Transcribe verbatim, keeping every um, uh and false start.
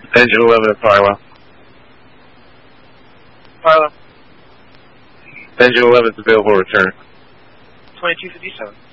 Engine eleven at Parlow. Parlow. Engine eleven is available return. twenty-two fifty-seven.